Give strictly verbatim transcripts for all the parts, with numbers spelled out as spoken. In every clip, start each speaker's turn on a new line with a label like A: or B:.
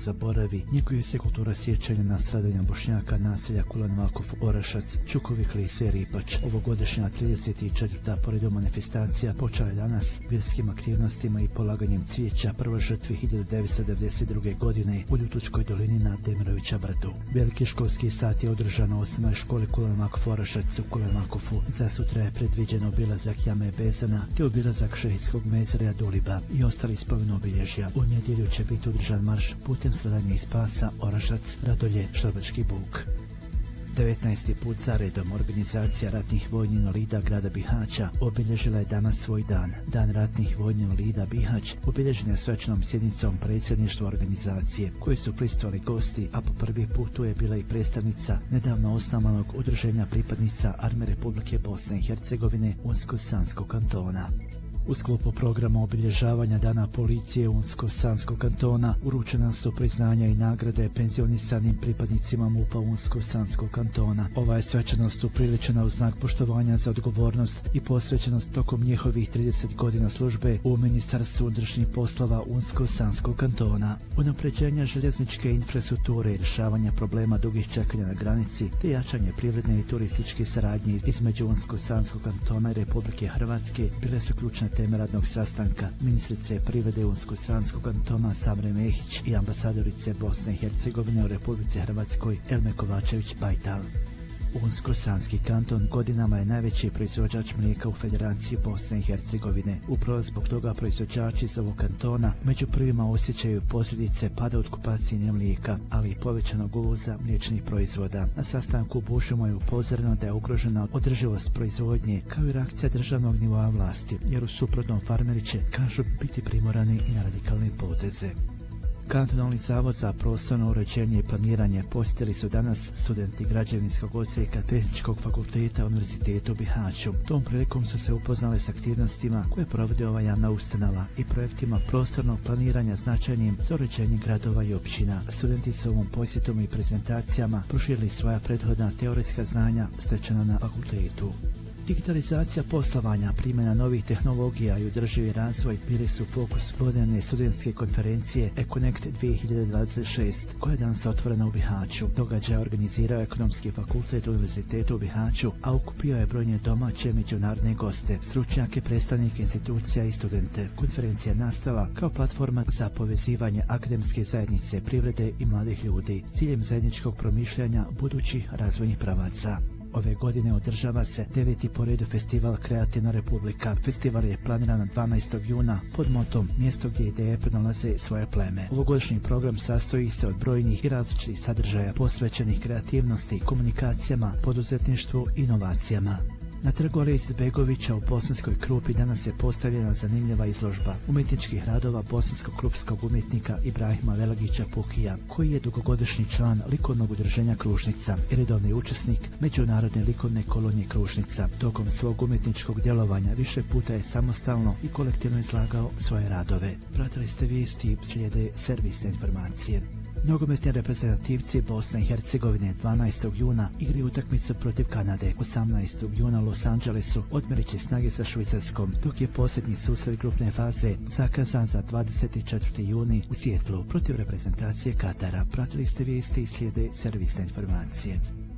A: zaboravi, njeguje se kultura sjećanja na stradanja Bošnjaka, naselja Kulen Vakuf, Orašac, Čukovi, Klise i Ripač. Ovogodišnja trideset četvrta poredu manifestacija počela je danas vjerskim aktivnostima i polaganjem cvijeća prvoj žrtvi hiljadu devetsto devedeset druge. godine u Ljutučkoj dolini na Demirovića brdu. Veliki školski sat je održan u osnovnoj školi Kulen Vakuf Orašac u Kulen Vakufu. Za sutra je predviđen obilazak jame Bezana te obilazak šehidskog mezarja Duliba i ostali spomen obilježja. U nedjelju će biti održan marš putem sladanja i spasa Orašac, Radolje, Štrbački Buk. devetnaesti put za redom organizacija ratnih vojnih invalida grada Bihaća obilježila je danas svoj dan. Dan ratnih vojnih invalida Bihać obilježen je svečanom sjednicom predsjedništva organizacije, koji su prisustvovali gosti, a po prvi put tu je bila i predstavnica nedavno osnovanog udruženja pripadnica Armije Republike Bosne i Hercegovine Unsko-Sanskog kantona. U sklopu programa obilježavanja Dana policije Unsko-Sanskog kantona uručena su priznanja i nagrade penzionisanim pripadnicima MUP-a Unsko-Sanskog kantona. Ova je svečanost upriličena u znak poštovanja za odgovornost i posvećenost tokom njihovih trideset godina službe u Ministarstvu unutrašnjih poslova Unsko-Sanskog kantona. Unapređenja željezničke infrastrukture i rješavanja problema dugih čekanja na granici te jačanje privredne i turističke saradnje između Unsko-Sanskog kantona i Republike Hrvatske bile su ključne teme radnog sastanka ministrice privrede Unsko-Sanskog kantona Samre Mehić i ambasadorice Bosne i Hercegovine u Republici Hrvatskoj Elme Kovačević-Bajtal. Unsko-Sanski kanton godinama je najveći proizvođač mlijeka u Federaciji Bosne i Hercegovine. Upravo zbog toga proizvođači iz ovog kantona među prvima osjećaju posljedice pada otkupacije mlijeka, ali i povećanog uvoza mliječnih proizvoda. Na sastanku u Bušumu je upozoreno da je ugrožena održivost proizvodnje kao i reakcija državnog nivoa vlasti, jer u suprotnom farmeri će, kažu, biti primorani i na radikalne poteze. Kantonalni zavod za prostorno uređenje i planiranje posjetili su danas studenti građevinskog odsjeka Tehničkog fakulteta Univerziteta u Bihaću. Tom prilikom su se upoznali s aktivnostima koje provode ova javna ustanova i projektima prostornog planiranja značajnim za uređenje gradova i općina. Studenti su ovom posjetom i prezentacijama proširili svoja prethodna teorijska znanja stečena na fakultetu. Digitalizacija poslovanja, primjena novih tehnologija i održivi razvoj bili su fokus vodene studentske konferencije Econnect dvije hiljade dvadeset šest, koja je danas otvorena u Bihaću. Događaj je organizirao Ekonomski fakultet Univerziteta u Bihaću, a okupio je brojne domaće međunarodne goste, stručnjake, predstavnike institucija i studente. Konferencija je nastala kao platforma za povezivanje akademske zajednice, privrede i mladih ljudi s ciljem zajedničkog promišljanja budućih razvojnih pravaca. Ove godine održava se deveti po redu festival Kreativna Republika. Festival je planiran dvanaestog juna pod motom Mjesto gdje ideje pronalaze svoje pleme. Ovogodišnji program sastoji se od brojnih i različitih sadržaja posvećenih kreativnosti, komunikacijama, poduzetništvu i inovacijama. Na trgu Alije Izetbegovića u Bosanskoj Krupi danas je postavljena zanimljiva izložba umjetničkih radova bosanskog krupskog umjetnika Ibrahima Velagića Pukija, koji je dugogodišnji član likovnog udruženja Krušnica i redovni učesnik Međunarodne likovne kolonije Krušnica. Tokom svog umjetničkog djelovanja više puta je samostalno i kolektivno izlagao svoje radove. Pratili ste vijesti, slijede servisne informacije. Nogometni reprezentativci Bosne i Hercegovine dvanaestog juna igri utakmicu protiv Kanade. osamnaestog juna u Los Angelesu odmerit će snage sa Švicarskom, dok je posljednji susret grupne faze zakazan za dvadeset četvrti juni u Sijetlu protiv reprezentacije Katara. Pratili ste vijesti i slijede servisne informacije.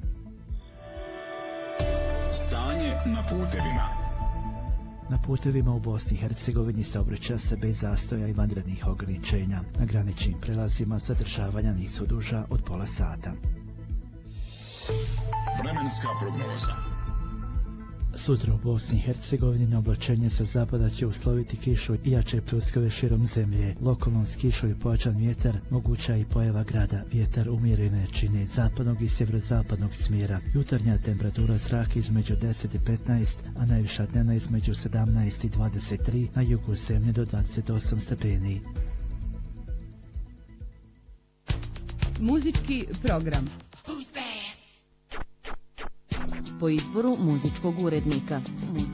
B: Stanje na putevima.
A: Na putevima u Bosni i Hercegovini saobraća se bez zastoja i vanrednih ograničenja. Na graničnim prelazima zadržavanja nisu duža od pola sata.
B: Vremenska prognoza.
A: Sutra u Bosni i Hercegovini na oblačenje sa zapada će usloviti kišu i jače pljuskove širom zemlje. Lokalnom s kišom i pojačan vjetar, moguća i pojava grada. Vjetar umjerene jačine zapadnog i sjeverozapadnog smjera. Jutarnja temperatura zraka između deset i petnaest, a najviša dnevna između sedamnaest i dvadeset tri, na jugu zemlje do dvadeset osam stepeni.
C: Muzički program. Po izboru muzičkog urednika.